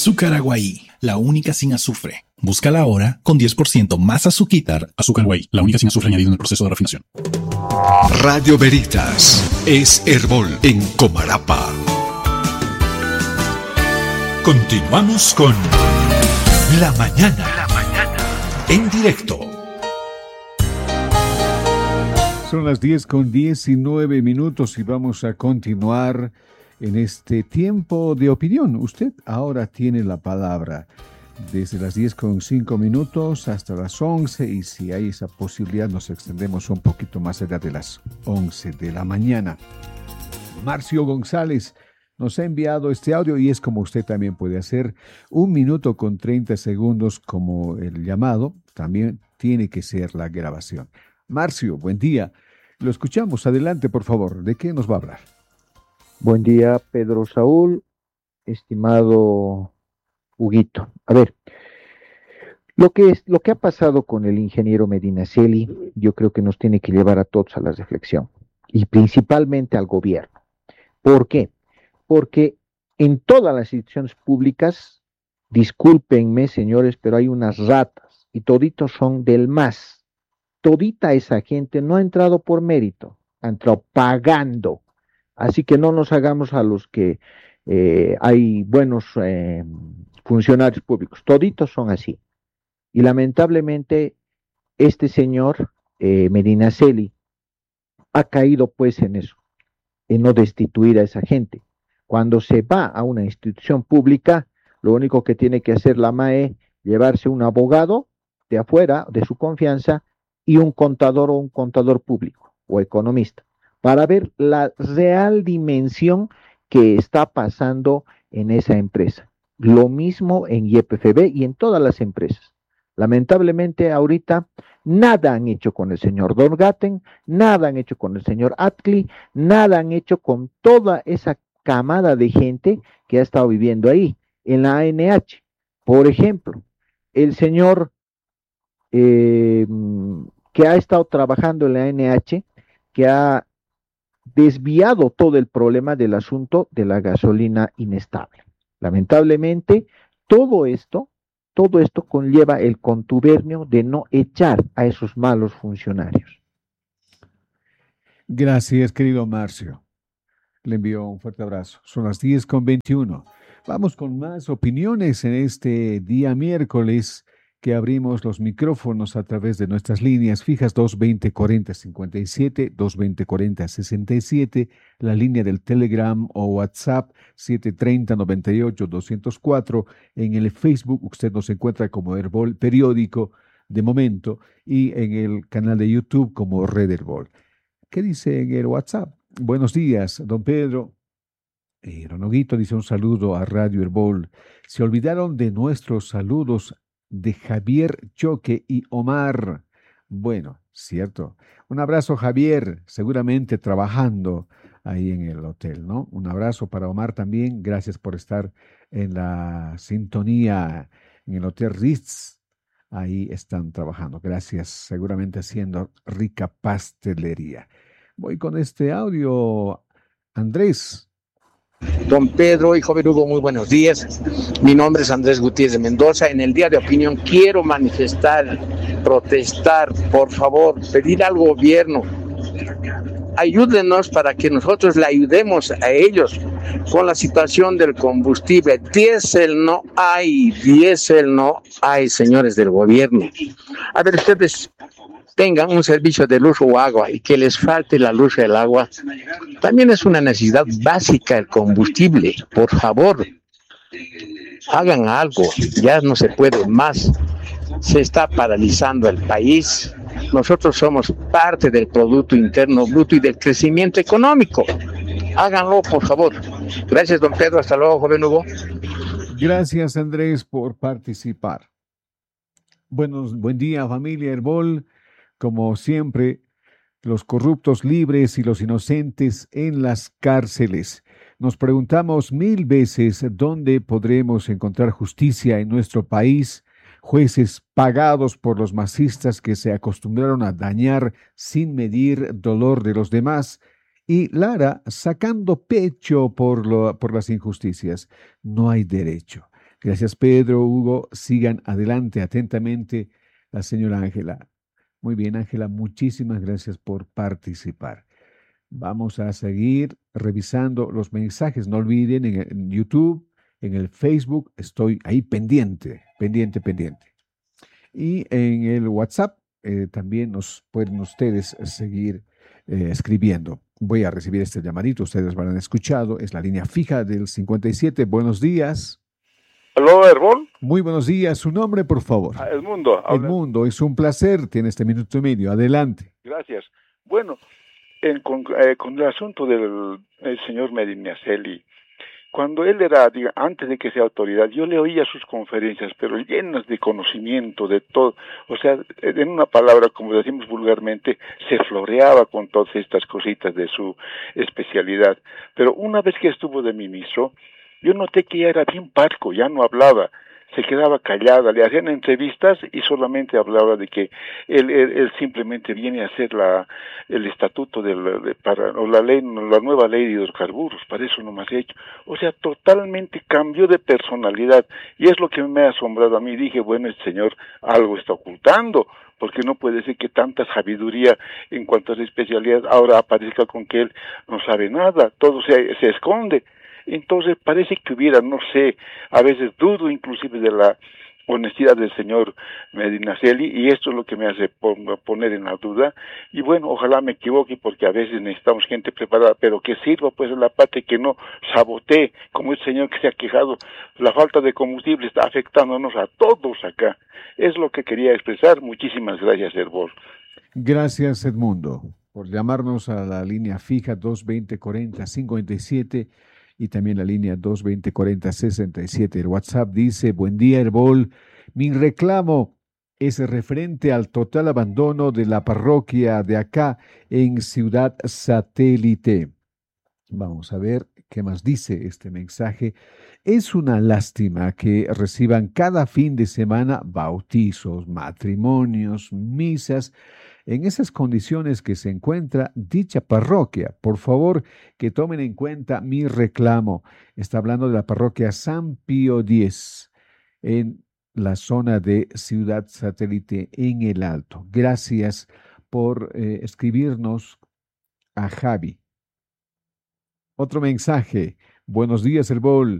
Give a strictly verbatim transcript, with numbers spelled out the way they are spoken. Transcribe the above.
Azúcar Aguaí, la única sin azufre. Búscala ahora con diez por ciento más azuquitar. Azúcar Aguaí, la única sin azufre añadido en el proceso de refinación. Radio Veritas es Herbol en Comarapa. Continuamos con La Mañana, La Mañana en directo. Son las diez con diecinueve minutos y vamos a continuar en este tiempo de opinión. Usted ahora tiene la palabra desde las diez con cinco minutos hasta las once, y si hay esa posibilidad nos extendemos un poquito más allá de las once de la mañana. Marcio González nos ha enviado este audio y es como usted también puede hacer. Un minuto con treinta segundos como el llamado, también tiene que ser la grabación. Marcio, buen día. Lo escuchamos. Adelante, por favor. ¿De qué nos va a hablar? Buen día, Pedro Saúl, estimado Huguito. A ver, lo que es, lo que ha pasado con el ingeniero Medinaceli, yo creo que nos tiene que llevar a todos a la reflexión, y principalmente al gobierno. ¿Por qué? Porque en todas las instituciones públicas, discúlpenme, señores, pero hay unas ratas, y toditos son del M A S. Todita esa gente no ha entrado por mérito, ha entrado pagando. Así que no nos hagamos a los que eh, hay buenos eh, funcionarios públicos. Toditos son así. Y lamentablemente este señor eh, Medinaceli ha caído pues en eso, en no destituir a esa gente. Cuando se va a una institución pública, lo único que tiene que hacer la M A E, llevarse un abogado de afuera, de su confianza, y un contador o un contador público o economista, para ver la real dimensión que está pasando en esa empresa. Lo mismo en Y P F B y en todas las empresas. Lamentablemente ahorita nada han hecho con el señor Dorgaten, nada han hecho con el señor Atli, nada han hecho con toda esa camada de gente que ha estado viviendo ahí, en la A N H. Por ejemplo, el señor eh, que ha estado trabajando en la A N H, que ha desviado todo el problema del asunto de la gasolina inestable. Lamentablemente, todo esto, todo esto conlleva el contubernio de no echar a esos malos funcionarios. Gracias, querido Marcio. Le envío un fuerte abrazo. Son las diez con veintiuno. Vamos con más opiniones en este día miércoles, que abrimos los micrófonos a través de nuestras líneas fijas dos veinte cuarenta cincuenta y siete, dos veinte cuarenta sesenta y siete, la línea del Telegram o WhatsApp siete treinta noventa y ocho doscientos cuatro. En el Facebook usted nos encuentra como Herbol Periódico de momento, y en el canal de YouTube como Red Herbol. ¿Qué dice en el WhatsApp? Buenos días, don Pedro. Eh, don Huguito dice un saludo a Radio Herbol. Se olvidaron de nuestros saludos de Javier Choque y Omar. Bueno, cierto. Un abrazo, Javier, seguramente trabajando ahí en el hotel, ¿no? Un abrazo para Omar también. Gracias por estar en la sintonía en el Hotel Ritz. Ahí están trabajando. Gracias, seguramente haciendo rica pastelería. Voy con este audio, Andrés. Don Pedro y joven Hugo, muy buenos días. Mi nombre es Andrés Gutiérrez de Mendoza. En el día de opinión quiero manifestar, protestar, por favor, pedir al gobierno, ayúdenos para que nosotros le ayudemos a ellos con la situación del combustible. Diésel no hay, diésel no hay, señores del gobierno. A ver, ustedes tengan un servicio de luz o agua y que les falte la luz y el agua, también es una necesidad básica el combustible. Por favor, hagan algo, ya no se puede más, se está paralizando el país. Nosotros somos parte del Producto Interno Bruto y del crecimiento económico. Háganlo, por favor. Gracias, don Pedro. Hasta luego, joven Hugo. Gracias, Andrés, por participar. Buenos, buen día, familia Herbol. Como siempre, los corruptos libres y los inocentes en las cárceles. Nos preguntamos mil veces dónde podremos encontrar justicia en nuestro país. Jueces pagados por los masistas que se acostumbraron a dañar sin medir dolor de los demás. Y Lara sacando pecho por, lo, por las injusticias. No hay derecho. Gracias, Pedro, Hugo. Sigan adelante atentamente la señora Ángela. Muy bien, Ángela, muchísimas gracias por participar. Vamos a seguir revisando los mensajes. No olviden en, en YouTube, en el Facebook, estoy ahí pendiente, pendiente, pendiente. Y en el WhatsApp eh, también nos pueden ustedes seguir eh, escribiendo. Voy a recibir este llamadito, ustedes lo han escuchado, es la línea fija del cincuenta y siete. Buenos días. ¿Aló, Herbol? Muy buenos días. Su nombre, por favor. Ah, Edmundo. habla- Edmundo, es un placer. Tiene este minuto y medio. Adelante. Gracias. Bueno, en, con, eh, con el asunto del el señor Medinaceli, cuando él era, diga, antes de que sea autoridad, yo le oía sus conferencias, pero llenas de conocimiento, de todo. O sea, en una palabra, como decimos vulgarmente, se floreaba con todas estas cositas de su especialidad. Pero una vez que estuvo de ministro, yo noté que ya era bien parco, ya no hablaba, se quedaba callada, le hacían entrevistas y solamente hablaba de que él, él, él simplemente viene a hacer la, el estatuto del, de, para, o la ley, la nueva ley de hidrocarburos, para eso no más he hecho. O sea, totalmente cambió de personalidad y es lo que me ha asombrado a mí. Dije, bueno, este señor algo está ocultando, porque no puede ser que tanta sabiduría en cuanto a la especialidad ahora aparezca con que él no sabe nada, todo se, se esconde. Entonces parece que hubiera, no sé, a veces dudo inclusive de la honestidad del señor Medinaceli y esto es lo que me hace poner en la duda y bueno, ojalá me equivoque porque a veces necesitamos gente preparada, pero que sirva pues en la parte que no sabotee, como el señor que se ha quejado, la falta de combustible está afectándonos a todos acá. Es lo que quería expresar. Muchísimas gracias, Herbol. Gracias, Edmundo, por llamarnos a la línea fija dos veinte cuarenta cincuenta y siete y también la línea dos veinte cuarenta sesenta y siete. El WhatsApp dice, buen día, Herbol. Mi reclamo es referente al total abandono de la parroquia de acá en Ciudad Satélite. Vamos a ver qué más dice este mensaje. Es una lástima que reciban cada fin de semana bautizos, matrimonios, misas, en esas condiciones que se encuentra dicha parroquia. Por favor, que tomen en cuenta mi reclamo. Está hablando de la parroquia San Pío X en la zona de Ciudad Satélite en el Alto. Gracias por eh, escribirnos a Javi. Otro mensaje. Buenos días, Herbol.